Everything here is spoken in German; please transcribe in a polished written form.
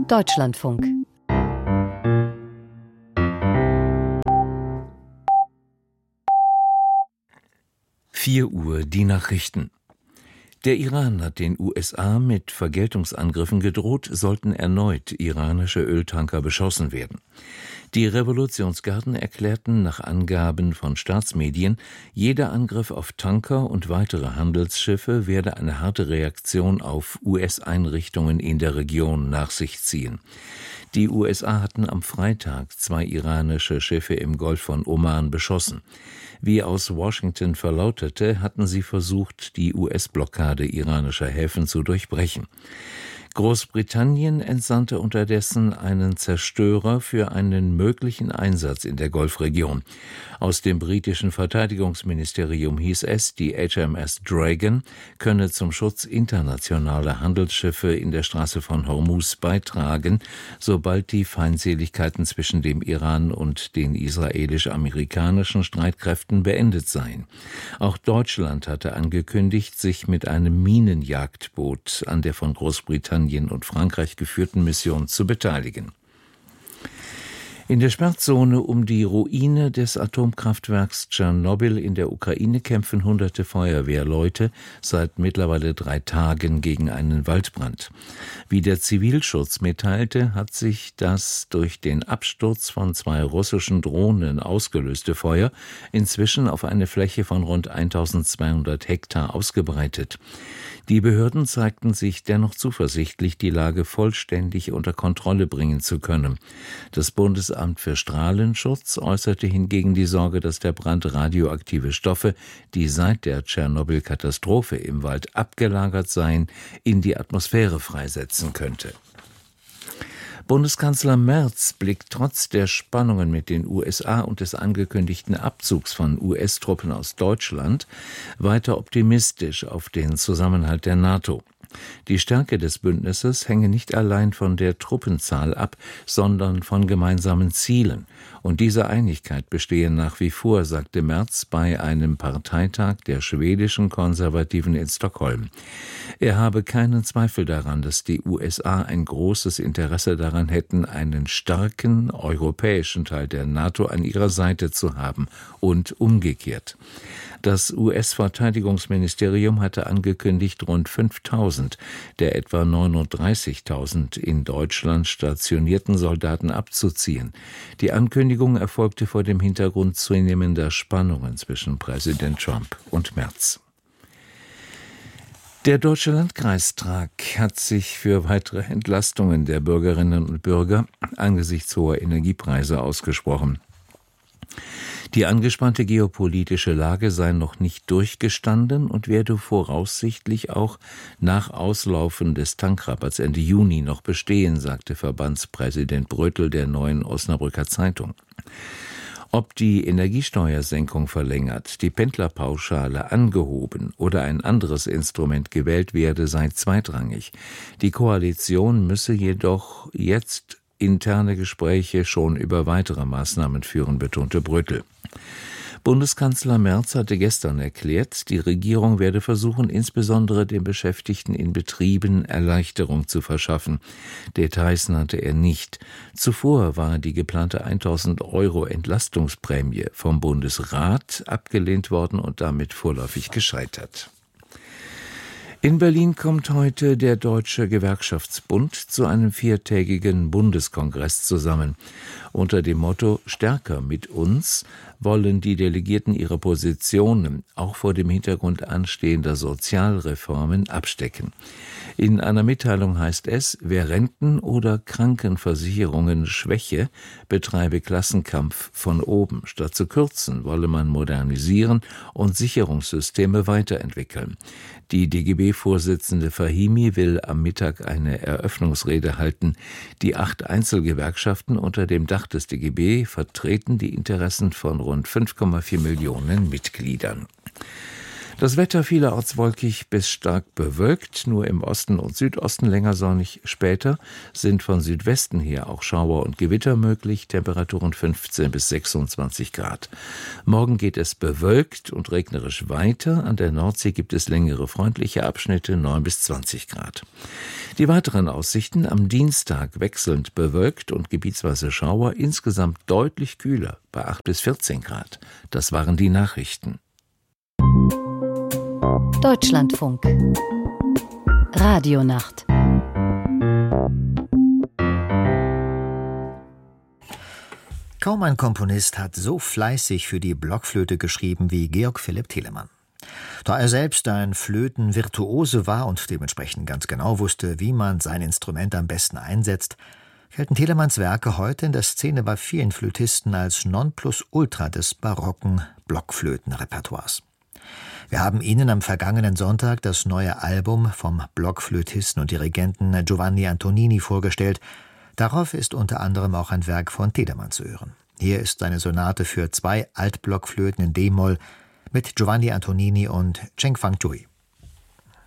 Deutschlandfunk. Uhr, die Nachrichten. Der Iran hat den USA mit Vergeltungsangriffen gedroht, sollten erneut iranische Öltanker beschossen werden. Die Revolutionsgarden erklärten nach Angaben von Staatsmedien, jeder Angriff auf Tanker und weitere Handelsschiffe werde eine harte Reaktion auf US-Einrichtungen in der Region nach sich ziehen. Die USA hatten am Freitag 2 iranische Schiffe im Golf von Oman beschossen. Wie aus Washington verlautete, hatten sie versucht, die US-Blockade iranischer Häfen zu durchbrechen. Großbritannien entsandte unterdessen einen Zerstörer für einen möglichen Einsatz in der Golfregion. Aus dem britischen Verteidigungsministerium hieß es, die HMS Dragon könne zum Schutz internationaler Handelsschiffe in der Straße von Hormuz beitragen, sobald die Feindseligkeiten zwischen dem Iran und den israelisch-amerikanischen Streitkräften beendet seien. Auch Deutschland hatte angekündigt, sich mit einem Minenjagdboot an der von Großbritannien und Frankreich geführten Mission zu beteiligen. In der Sperrzone um die Ruine des Atomkraftwerks Tschernobyl in der Ukraine kämpfen hunderte Feuerwehrleute seit mittlerweile 3 Tagen gegen einen Waldbrand. Wie der Zivilschutz mitteilte, hat sich das durch den Absturz von 2 russischen Drohnen ausgelöste Feuer inzwischen auf eine Fläche von rund 1200 Hektar ausgebreitet. Die Behörden zeigten sich dennoch zuversichtlich, die Lage vollständig unter Kontrolle bringen zu können. Das Bundesamt für Strahlenschutz äußerte hingegen die Sorge, dass der Brand radioaktive Stoffe, die seit der Tschernobyl-Katastrophe im Wald abgelagert seien, in die Atmosphäre freisetzen könnte. Bundeskanzler Merz blickt trotz der Spannungen mit den USA und des angekündigten Abzugs von US-Truppen aus Deutschland weiter optimistisch auf den Zusammenhalt der NATO. Die Stärke des Bündnisses hänge nicht allein von der Truppenzahl ab, sondern von gemeinsamen Zielen. Und diese Einigkeit bestehe nach wie vor, sagte Merz bei einem Parteitag der schwedischen Konservativen in Stockholm. Er habe keinen Zweifel daran, dass die USA ein großes Interesse daran hätten, einen starken europäischen Teil der NATO an ihrer Seite zu haben und umgekehrt. Das US-Verteidigungsministerium hatte angekündigt, rund 5.000 der etwa 39.000 in Deutschland stationierten Soldaten abzuziehen. Die Ankündigung erfolgte vor dem Hintergrund zunehmender Spannungen zwischen Präsident Trump und Merz. Der Deutsche Landkreistag hat sich für weitere Entlastungen der Bürgerinnen und Bürger angesichts hoher Energiepreise ausgesprochen. Die angespannte geopolitische Lage sei noch nicht durchgestanden und werde voraussichtlich auch nach Auslaufen des Tankrabatts Ende Juni noch bestehen, sagte Verbandspräsident Bröttl der Neuen Osnabrücker Zeitung. Ob die Energiesteuersenkung verlängert, die Pendlerpauschale angehoben oder ein anderes Instrument gewählt werde, sei zweitrangig. Die Koalition müsse jedoch jetzt interne Gespräche schon über weitere Maßnahmen führen, betonte Bröttl. Bundeskanzler Merz hatte gestern erklärt, die Regierung werde versuchen, insbesondere den Beschäftigten in Betrieben Erleichterung zu verschaffen. Details nannte er nicht. Zuvor war die geplante 1.000 € Entlastungsprämie vom Bundesrat abgelehnt worden und damit vorläufig gescheitert. In Berlin kommt heute der Deutsche Gewerkschaftsbund zu einem 4-tägigen Bundeskongress zusammen. Unter dem Motto »Stärker mit uns« wollen die Delegierten ihre Positionen auch vor dem Hintergrund anstehender Sozialreformen abstecken. In einer Mitteilung heißt es, wer Renten- oder Krankenversicherungen schwäche, betreibe Klassenkampf von oben. Statt zu kürzen, wolle man modernisieren und Sicherungssysteme weiterentwickeln. Die DGB-Vorsitzende Fahimi will am Mittag eine Eröffnungsrede halten. Die 8 Einzelgewerkschaften unter dem Dach des DGB vertreten die Interessen von rund 5,4 Millionen Mitgliedern. Das Wetter vielerorts wolkig bis stark bewölkt, nur im Osten und Südosten länger sonnig. Später sind von Südwesten her auch Schauer und Gewitter möglich, Temperaturen 15 bis 26 Grad. Morgen geht es bewölkt und regnerisch weiter. An der Nordsee gibt es längere freundliche Abschnitte, 9 bis 20 Grad. Die weiteren Aussichten: am Dienstag wechselnd bewölkt und gebietsweise Schauer, insgesamt deutlich kühler, bei 8 bis 14 Grad. Das waren die Nachrichten. Deutschlandfunk Radionacht. Kaum ein Komponist hat so fleißig für die Blockflöte geschrieben wie Georg Philipp Telemann. Da er selbst ein Flötenvirtuose war und dementsprechend ganz genau wusste, wie man sein Instrument am besten einsetzt, gelten Telemanns Werke heute in der Szene bei vielen Flötisten als Nonplusultra des barocken Blockflötenrepertoires. Wir haben Ihnen am vergangenen Sonntag das neue Album vom Blockflötisten und Dirigenten Giovanni Antonini vorgestellt. Darauf ist unter anderem auch ein Werk von Telemann zu hören. Hier ist seine Sonate für 2 Altblockflöten in D-Moll mit Giovanni Antonini und Cheng Fang Chui.